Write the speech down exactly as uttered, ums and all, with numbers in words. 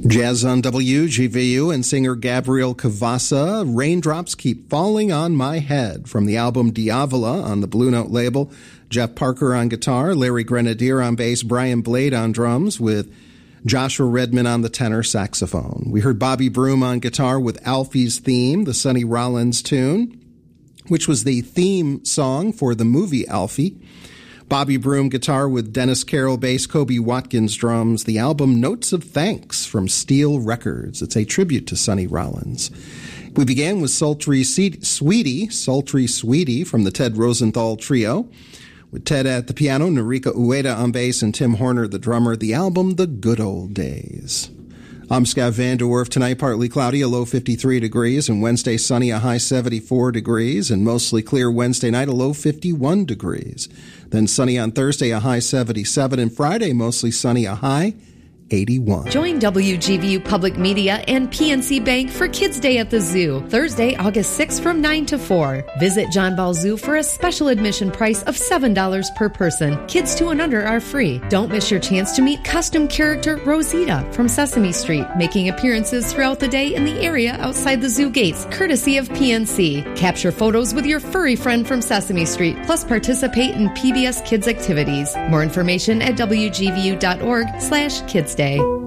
Jazz on W G V U and singer Gabriel Cavassa, Raindrops Keep Falling on My Head, from the album Diavola on the Blue Note label. Jeff Parker on guitar, Larry Grenadier on bass, Brian Blade on drums, with Joshua Redman on the tenor saxophone. We heard Bobby Broom on guitar with Alfie's Theme, the Sonny Rollins tune, which was the theme song for the movie Alfie. Bobby Broom guitar with Dennis Carroll bass, Kobe Watkins drums. The album Notes of Thanks from Steel Records. It's a tribute to Sonny Rollins. We began with Sultry Sweetie, Sultry Sweetie from the Ted Rosenthal Trio, with Ted at the piano, Norika Ueda on bass, and Tim Horner the drummer. The album The Good Old Days. I'm Scott Van Der Werf. Tonight, partly cloudy, a low fifty-three degrees, and Wednesday, sunny, a high seventy-four degrees, and mostly clear Wednesday night, a low fifty-one degrees. Then sunny on Thursday, a high seventy-seven, and Friday, mostly sunny, a high eighty-one. Join W G V U Public Media and P N C Bank for Kids Day at the Zoo, Thursday, August sixth from nine to four. Visit John Ball Zoo for a special admission price of seven dollars per person. Kids two and under are free. Don't miss your chance to meet costume character Rosita from Sesame Street, making appearances throughout the day in the area outside the zoo gates, courtesy of P N C. Capture photos with your furry friend from Sesame Street, plus participate in P B S Kids activities. More information at W G V U dot org slash kids day.